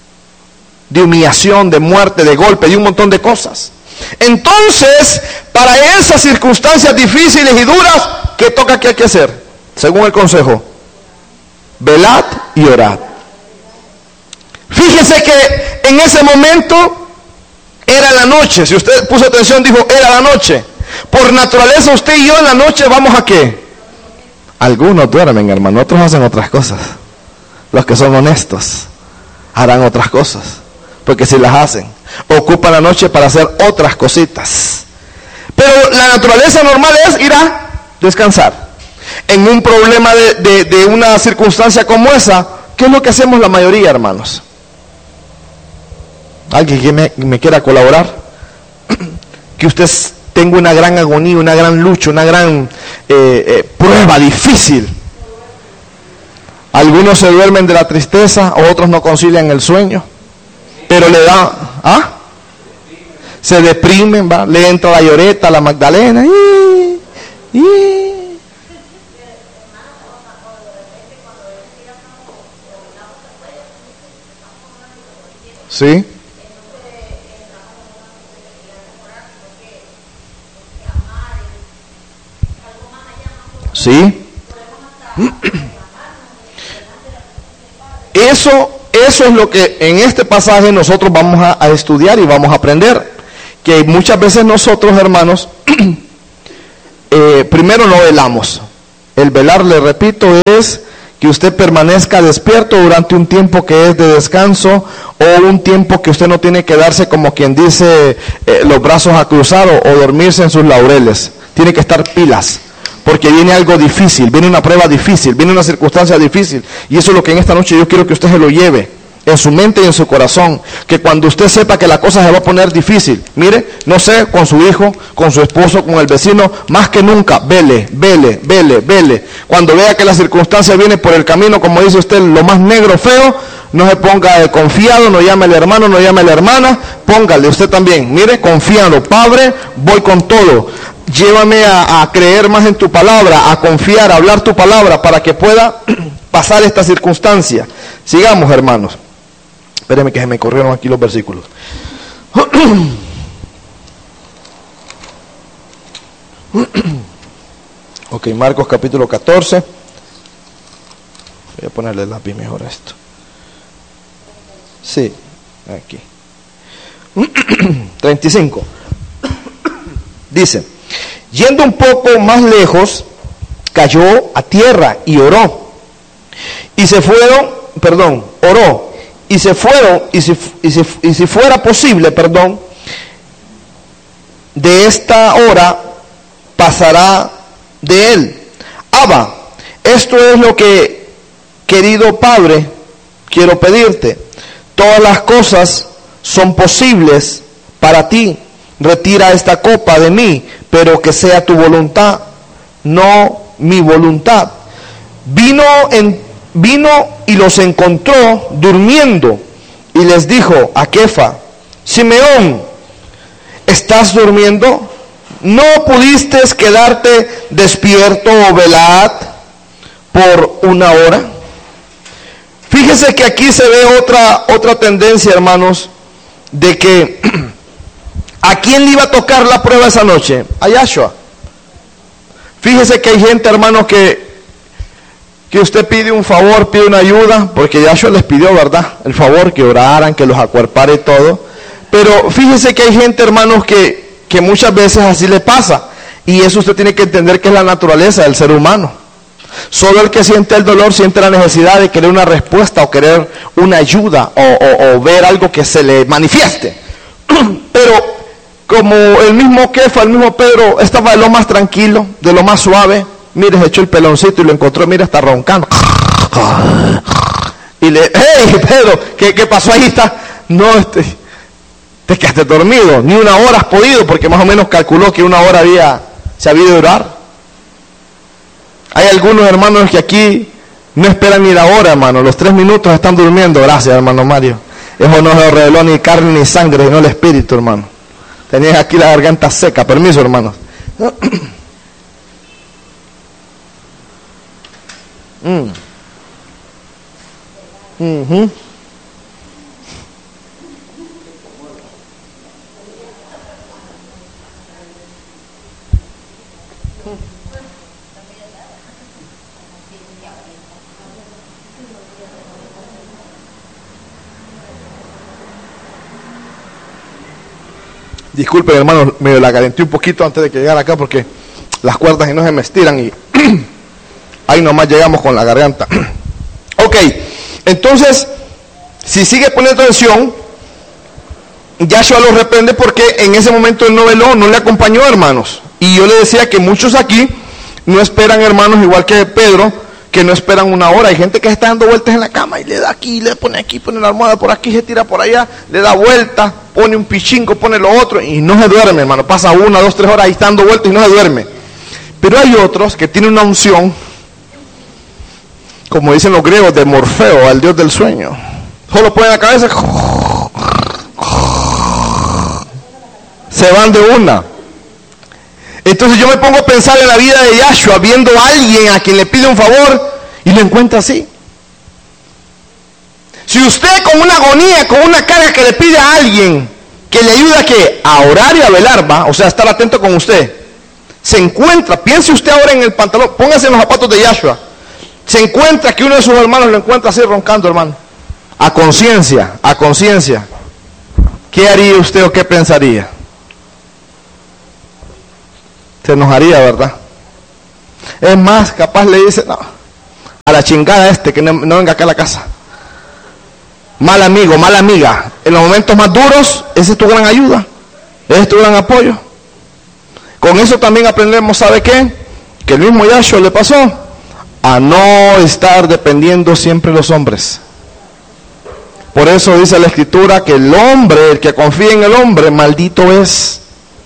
de humillación, de muerte, de golpe, de un montón de cosas. Entonces, para esas circunstancias difíciles y duras, ¿qué toca que hay que hacer? Según el consejo: velad y orad. Fíjese que en ese momento era la noche. Si usted puso atención, dijo: era la noche. Por naturaleza, usted y yo en la noche vamos a ¿qué? Algunos duermen, hermano, otros hacen otras cosas. Los que son honestos harán otras cosas, porque si las hacen, ocupan la noche para hacer otras cositas. Pero la naturaleza normal es ir a descansar. En un problema de, de, de una circunstancia como esa, ¿qué es lo que hacemos la mayoría, hermanos? ¿Alguien que me, me quiera colaborar? Que usted tenga una gran agonía, una gran lucha, una gran eh, eh, prueba difícil. Algunos se duermen de la tristeza, otros no concilian el sueño, pero le da, ¿ah? Se deprimen, ¿va? Le entra la lloreta, la Magdalena. ¡Y! ¡Y! ¿Sí? ¿Sí? Eso, eso es lo que en este pasaje nosotros vamos a, a estudiar y vamos a aprender. Que muchas veces nosotros, hermanos, eh, primero no velamos. El velar, le repito, es que usted permanezca despierto durante un tiempo que es de descanso, o un tiempo que usted no tiene que darse, como quien dice, eh, los brazos a cruzar o, o dormirse en sus laureles. Tiene que estar pilas, porque viene algo difícil, viene una prueba difícil, viene una circunstancia difícil, y eso es lo que en esta noche yo quiero que usted se lo lleve. en su mente y en su corazón, que cuando usted sepa que la cosa se va a poner difícil, mire, no sé, con su hijo, con su esposo, con el vecino, más que nunca, vele, vele, vele, vele. Cuando vea que la circunstancia viene por el camino, como dice usted, lo más negro, feo, no se ponga de confiado, no llame al hermano, no llame a la hermana, póngale usted también, mire, confiado, Padre, voy con todo, llévame a, a creer más en tu palabra, a confiar, a hablar tu palabra, para que pueda pasar esta circunstancia. Sigamos, hermanos. Espérenme que se me corrieron aquí los versículos. Ok, Marcos capítulo catorce. Voy a ponerle el lápiz mejor a esto. Sí, aquí. treinta y cinco. Dice, yendo un poco más lejos, cayó a tierra y oró. Y se fueron, perdón, oró. Y se fueron, y si, y, si, y si fuera posible, perdón, de esta hora pasará de él. Abba, esto es lo que, querido Padre, quiero pedirte. Todas las cosas son posibles para ti. Retira esta copa de mí, pero que sea tu voluntad, no mi voluntad. Vino en Vino y los encontró durmiendo y les dijo a Kefa, Simeón, ¿estás durmiendo? ¿No pudiste quedarte despierto o velad por una hora? Fíjese que aquí se ve otra, otra tendencia, hermanos, de que ¿a quién le iba a tocar la prueba esa noche? A Yahshua. Fíjese que hay gente, hermanos, que que usted pide un favor, pide una ayuda, porque Yahshua les pidió, ¿verdad? El favor, que oraran, que los acuerpara y todo. Pero fíjese que hay gente, hermanos, que, que muchas veces así le pasa. Y eso usted tiene que entender que es la naturaleza del ser humano. Solo el que siente el dolor siente la necesidad de querer una respuesta o querer una ayuda o, o, o ver algo que se le manifieste. Pero como el mismo Kefa, el mismo Pedro, estaba de lo más tranquilo, de lo más suave. Mire, se echó el peloncito y lo encontró, mira, está roncando. Y le, hey, Pedro, ¿qué, qué pasó ahí? Está, no, este, te quedaste dormido, ni una hora has podido, porque más o menos calculó que una hora había, se había de orar. Hay algunos hermanos que aquí no esperan ni la hora, hermano, los tres minutos están durmiendo. Gracias, hermano Mario. Eso no se reveló ni carne ni sangre, sino el espíritu, hermano. Tenías aquí la garganta seca. Permiso, hermanos. Mm. Uh-huh. Disculpen, hermanos, me la calenté un poquito antes de que llegara acá porque las cuerdas y no se me estiran y ahí nomás llegamos con la garganta. Ok, entonces, si sigue poniendo atención, Yahshua lo reprende porque en ese momento él no veló, no le acompañó, hermanos. Y yo le decía que muchos aquí no esperan, hermanos, igual que Pedro, que no esperan una hora. Hay gente que está dando vueltas en la cama y le da aquí, le pone aquí, pone la almohada por aquí, se tira por allá, le da vueltas, pone un pichingo, pone lo otro y no se duerme, hermano. Pasa una, dos, tres horas ahí está dando vueltas y no se duerme. Pero hay otros que tienen una unción, como dicen los griegos, de Morfeo, al dios del sueño. Solo ponen la cabeza, se van de una. Entonces yo me pongo a pensar en la vida de Yahshua, viendo a alguien a quien le pide un favor y lo encuentra así. Si usted con una agonía, con una carga que le pide a alguien que le ayuda a, ¿qué? A orar y a velar, va, o sea, estar atento con usted, se encuentra, piense usted ahora en el pantalón, póngase en los zapatos de Yahshua, se encuentra que uno de sus hermanos lo encuentra así roncando, hermano, a conciencia, a conciencia, ¿qué haría usted o qué pensaría? Se enojaría, ¿verdad? Es más, capaz le dice, no, a la chingada este, que no, no venga acá a la casa. Mal amigo, mala amiga. En los momentos más duros, esa es tu gran ayuda, ese es tu gran apoyo. Con eso también aprendemos, ¿sabe qué? Que el mismo Yahshua le pasó a no estar dependiendo siempre de los hombres. Por eso dice la Escritura que el hombre, el que confía en el hombre, maldito es.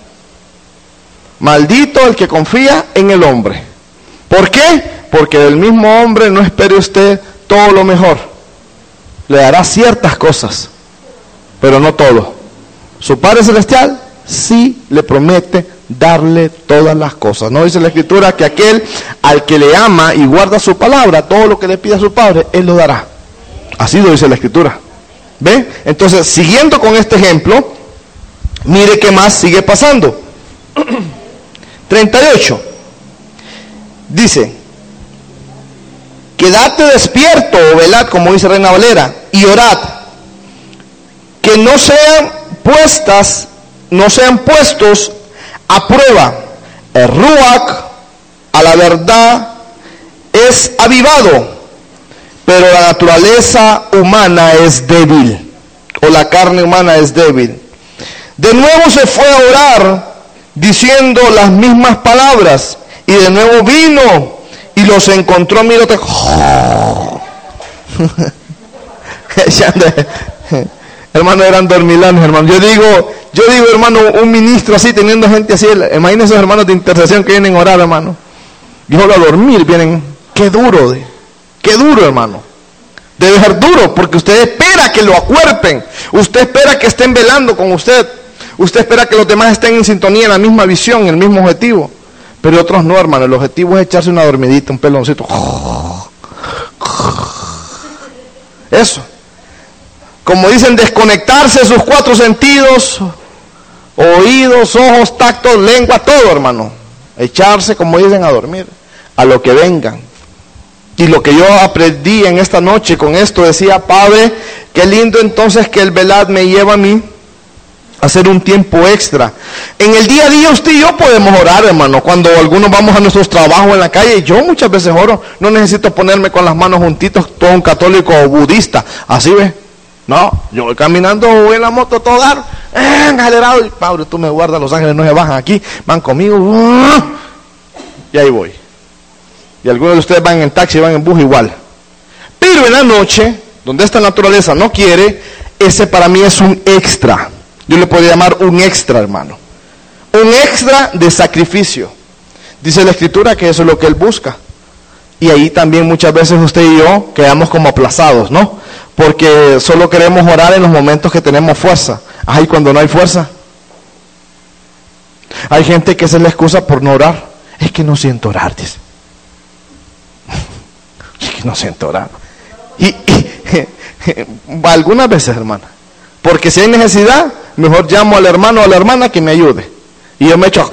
Maldito el que confía en el hombre. ¿Por qué? Porque del mismo hombre no espere usted todo lo mejor. Le dará ciertas cosas, pero no todo. Su Padre Celestial sí le promete darle todas las cosas. ¿No dice la Escritura que aquel al que le ama y guarda su palabra, todo lo que le pida a su Padre, Él lo dará? Así lo dice la Escritura. ¿Ve? Entonces, siguiendo con este ejemplo, mire qué más sigue pasando. treinta y ocho. Dice: quedate despierto o velad, como dice Reina Valera, y orad, que no sean puestas, no sean puestos a prueba. El ruach, a la verdad, es avivado, pero la naturaleza humana es débil, o la carne humana es débil. De nuevo se fue a orar, diciendo las mismas palabras, y de nuevo vino y los encontró, mírate. Hermano, eran dormilanes, hermano. Yo digo, yo digo, hermano, un ministro así, teniendo gente así, imagínense esos hermanos de intercesión que vienen a orar, hermano. Y solo a dormir vienen, qué duro, de, qué duro, hermano. Debe ser duro, porque usted espera que lo acuerpen, usted espera que estén velando con usted, usted espera que los demás estén en sintonía, en la misma visión, en el mismo objetivo. Pero otros no, hermano. El objetivo es echarse una dormidita, un peloncito. Eso. Como dicen, desconectarse de sus cuatro sentidos, oídos, ojos, tacto, lengua, todo, hermano. Echarse, como dicen, a dormir, a lo que vengan. Y lo que yo aprendí en esta noche con esto, decía, Padre, qué lindo entonces que el velad me lleva a mí a hacer un tiempo extra. En el día a día usted y yo podemos orar, hermano. Cuando algunos vamos a nuestros trabajos en la calle, yo muchas veces oro. No necesito ponerme con las manos juntitos, todo un católico o budista. Así ve. No, yo voy caminando, voy en la moto todo dar, eh, acelerado, y Pablo, tú me guardas, los ángeles no se bajan aquí, van conmigo, uh, y ahí voy. Y algunos de ustedes van en taxi, van en bus igual. Pero en la noche, donde esta naturaleza no quiere, ese para mí es un extra. Yo le podría llamar un extra, hermano. Un extra de sacrificio. Dice la Escritura que eso es lo que Él busca. Y ahí también muchas veces usted y yo quedamos como aplazados, ¿no? Porque solo queremos orar en los momentos que tenemos fuerza. Ay, cuando no hay fuerza. Hay gente que esa es la excusa por no orar. Es que no siento orar, dice. Es que no siento orar. Y, y algunas veces, hermana. Porque si hay necesidad, mejor llamo al hermano o a la hermana que me ayude. Y yo me echo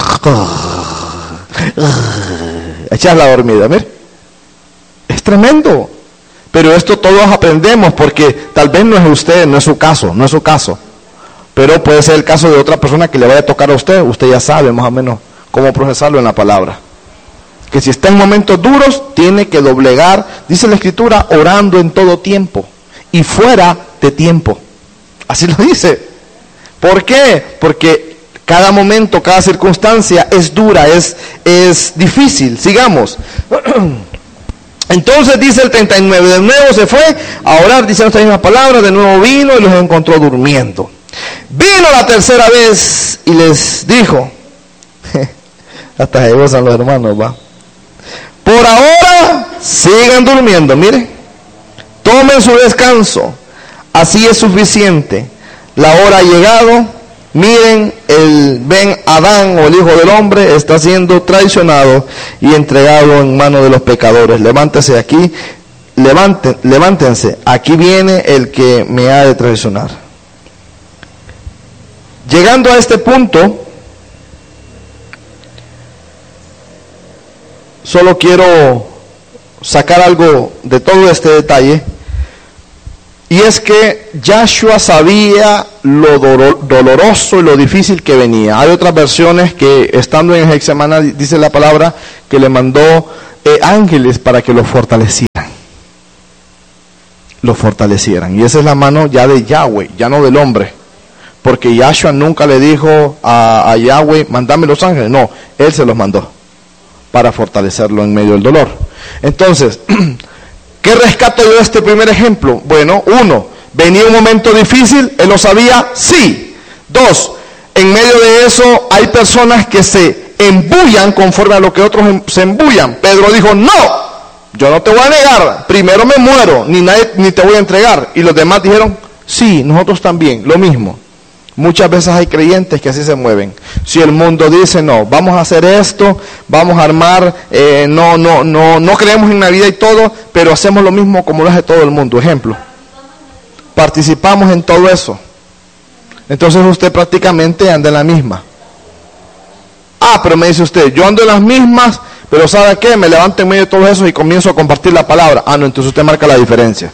a echar la dormida, mire. Es tremendo. Pero esto todos aprendemos, porque tal vez no es usted, no es su caso, no es su caso. Pero puede ser el caso de otra persona que le vaya a tocar a usted. Usted ya sabe más o menos cómo procesarlo en la palabra. Que si está en momentos duros, tiene que doblegar, dice la Escritura, orando en todo tiempo y fuera de tiempo. Así lo dice. ¿Por qué? Porque cada momento, cada circunstancia es dura, es, es difícil. Sigamos. Entonces dice el treinta y nueve, de nuevo se fue a orar, diciendo estas mismas palabras, de nuevo vino y los encontró durmiendo. Vino la tercera vez y les dijo, hasta se gozan los hermanos, va. Por ahora sigan durmiendo, mire, tomen su descanso, así es suficiente. La hora ha llegado, miren, el Ben Adán o el Hijo del Hombre está siendo traicionado y entregado en manos de los pecadores. Levántese aquí, levanten, levántense, aquí viene el que me ha de traicionar. Llegando a este punto, solo quiero sacar algo de todo este detalle. Y es que Yahshua sabía lo doloroso y lo difícil que venía. Hay otras versiones que, estando en Getsemaní, dice la palabra, que le mandó eh, ángeles para que lo fortalecieran. Lo fortalecieran. Y esa es la mano ya de Yahweh, ya no del hombre. Porque Yahshua nunca le dijo a, a Yahweh, mandame los ángeles. No, Él se los mandó para fortalecerlo en medio del dolor. Entonces, ¿qué rescato yo de este primer ejemplo? Bueno, uno, ¿Venía un momento difícil? ¿Él lo sabía? Sí. Dos, en medio de eso hay personas que se embullan conforme a lo que otros se embullan. Pedro dijo, no, yo no te voy a negar, primero me muero, ni, nadie, ni te voy a entregar. Y los demás dijeron, sí, nosotros también, lo mismo. Muchas veces hay creyentes que así se mueven. Si el mundo dice, no, vamos a hacer esto, vamos a armar, eh, no, no, no, no creemos en Navidad y todo, pero hacemos lo mismo como lo hace todo el mundo. Ejemplo, participamos en todo eso. Entonces usted prácticamente anda en la misma. Ah, pero me dice usted, yo ando en las mismas, pero ¿sabe qué? Me levanto en medio de todo eso y comienzo a compartir la palabra. Ah, no, entonces usted marca la diferencia.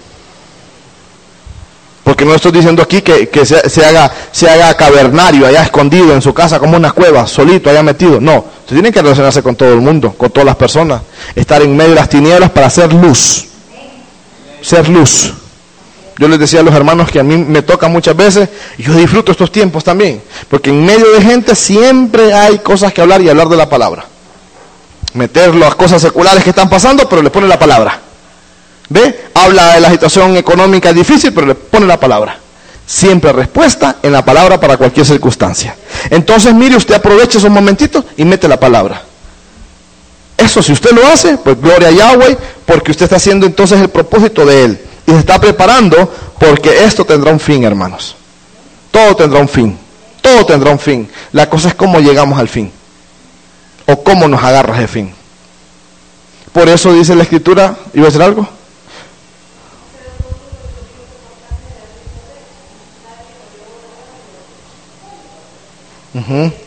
Porque no estoy diciendo aquí que, que se, se, haga, se haga cavernario, allá escondido en su casa como una cueva, solito, allá metido. No, usted tiene que relacionarse con todo el mundo, con todas las personas. Estar en medio de las tinieblas para hacer luz. Ser luz. Yo les decía a los hermanos que a mí me toca muchas veces, y yo disfruto estos tiempos también, porque en medio de gente siempre hay cosas que hablar y hablar de la palabra. Meter las cosas seculares que están pasando, pero le pone la palabra. ¿Ve? Habla de la situación económica difícil, pero le pone la palabra. Siempre respuesta en la palabra para cualquier circunstancia. Entonces, mire, usted aprovecha esos momentitos y mete la palabra. Eso, si usted lo hace, pues gloria a Yahweh, porque usted está haciendo entonces el propósito de Él. Y se está preparando porque esto tendrá un fin, hermanos. Todo tendrá un fin. Todo tendrá un fin. La cosa es cómo llegamos al fin. O cómo nos agarras de fin. Por eso dice la Escritura, ¿iba a decir algo? Uh-huh.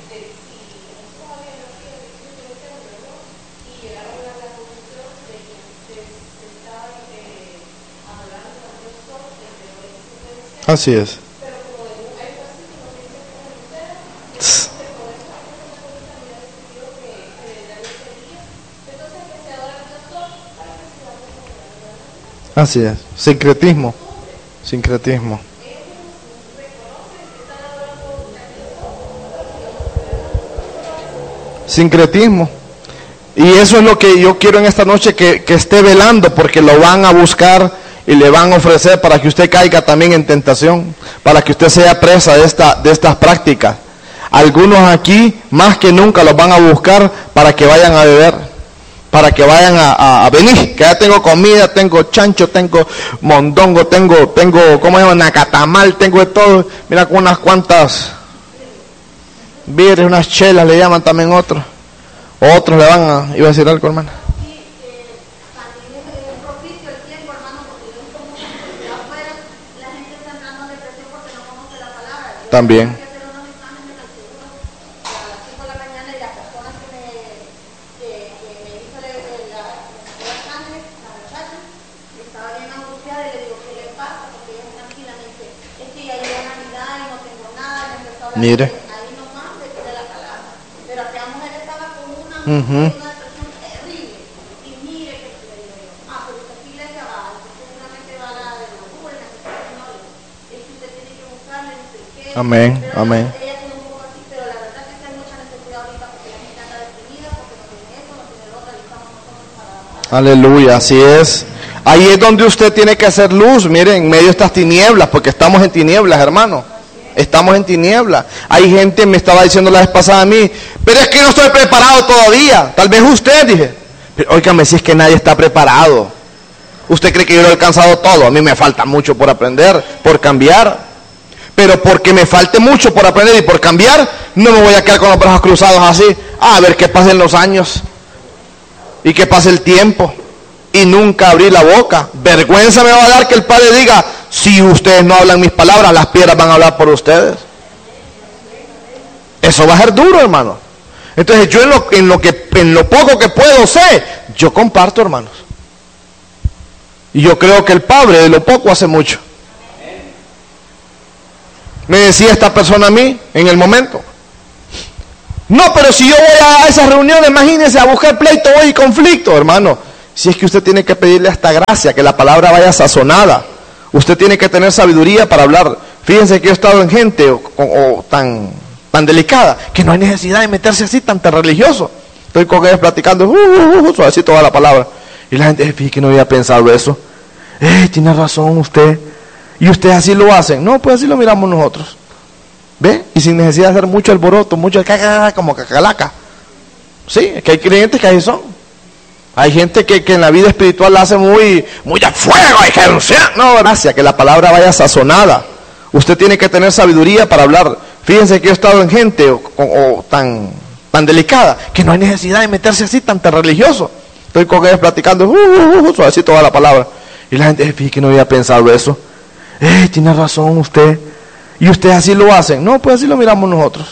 Así es. Así es. Sincretismo. Sincretismo. Sincretismo. Y eso es lo que yo quiero en esta noche, que, que esté velando, porque lo van a buscar y le van a ofrecer para que usted caiga también en tentación, para que usted sea presa de, esta, de estas prácticas. Algunos aquí, más que nunca, los van a buscar para que vayan a beber, para que vayan a, a, a venir, que ya tengo comida, tengo chancho, tengo mondongo, tengo, tengo, ¿cómo se llama? Nacatamal, tengo de todo. Mira, con unas cuantas birres, unas chelas, le llaman también otros. Otros le van a, iba a decir algo, hermano. También. Mire. Uh-huh. Amén, amén. Aleluya, así es. Ahí es donde usted tiene que hacer luz, miren, en medio de estas tinieblas, porque estamos en tinieblas, hermano. Estamos en tinieblas. Hay gente, me estaba diciendo la vez pasada a mí, pero es que no estoy preparado todavía. Tal vez usted, dije. Pero óigame, si es que nadie está preparado. Usted cree que yo lo he alcanzado todo. A mí me falta mucho por aprender, por cambiar. Pero porque me falte mucho por aprender y por cambiar, no me voy a quedar con los brazos cruzados así. Ah, a ver qué pasen los años. Y que pase el tiempo. Y nunca abrir la boca. Vergüenza me va a dar que el Padre diga, si ustedes no hablan mis palabras, las piedras van a hablar por ustedes. Eso va a ser duro, hermano. Entonces yo en lo, en lo que en lo poco que puedo sé, yo comparto, hermanos. Y yo creo que el Padre de lo poco hace mucho. Me decía esta persona a mí en el momento, no, pero si yo voy a esas reuniones, imagínense, a buscar pleito, voy y conflicto, hermano. Si es que usted tiene que pedirle esta gracia, que la palabra vaya sazonada. Usted tiene que tener sabiduría para hablar. Fíjense que yo he estado en gente o, o, o tan, tan delicada, que no hay necesidad de meterse así tan, tan religioso. Estoy con ellos platicando, uh, uh, uh, así toda la palabra. Y la gente, fíjese que no había pensado eso. Eh, tiene razón usted. Y ustedes así lo hacen. No, pues así lo miramos nosotros. ¿Ve? Y sin necesidad de hacer mucho alboroto, mucho caca, como cacalaca. Sí, es que hay creyentes que así son. Hay gente que, que en la vida espiritual la hace muy, muy a fuego, hay que anunciar. No, gracias, que la palabra vaya sazonada. Usted tiene que tener sabiduría para hablar. Fíjense que yo he estado en gente o, o, o tan, tan delicada, que no hay necesidad de meterse así tan, tan religioso. Estoy con ellos platicando, uh, uh, uh, así toda la palabra. Y la gente, fíjate que no había pensado eso. Eh, tiene razón usted. Y ustedes así lo hacen. No, pues así lo miramos nosotros.